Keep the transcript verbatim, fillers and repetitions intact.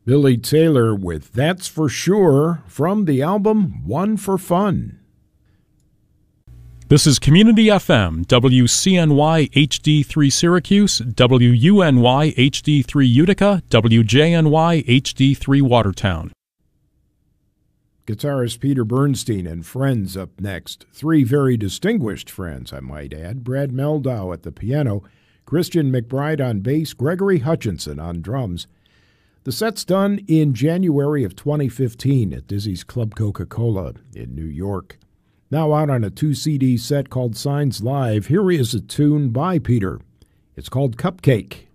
Billy Taylor with That's For Sure from the album One for Fun. This is Community F M, W C N Y H D three Syracuse, W U N Y H D three Utica, W J N Y H D three Watertown. Guitarist Peter Bernstein and friends up next. Three very distinguished friends, I might add. Brad Meldau at the piano, Christian McBride on bass, Gregory Hutchinson on drums. The set's done in January of twenty fifteen at Dizzy's Club Coca-Cola in New York. Now out on a two C D set called Signs Live, here is a tune by Peter. It's called Cupcake.